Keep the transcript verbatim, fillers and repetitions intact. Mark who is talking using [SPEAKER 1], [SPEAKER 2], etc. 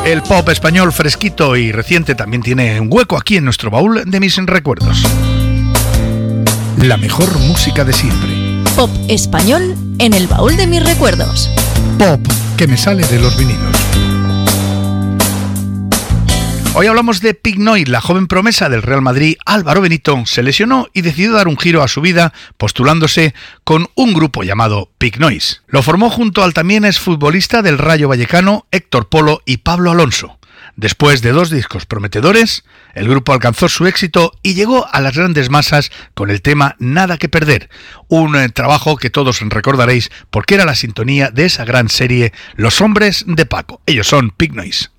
[SPEAKER 1] El pop español fresquito y reciente también tiene un hueco aquí en nuestro baúl de mis recuerdos. La mejor música de siempre.
[SPEAKER 2] Pop español en el baúl de mis recuerdos.
[SPEAKER 1] Pop que me sale de los vinilos. Hoy hablamos de Pink Noise. La joven promesa del Real Madrid, Álvaro Benito, se lesionó y decidió dar un giro a su vida postulándose con un grupo llamado Pink Noise. Lo formó junto al también exfutbolista del Rayo Vallecano, Héctor Polo y Pablo Alonso. Después de dos discos prometedores, el grupo alcanzó su éxito y llegó a las grandes masas con el tema Nada que perder, un eh, trabajo que todos recordaréis porque era la sintonía de esa gran serie Los Hombres de Paco. Ellos son Pink Noise.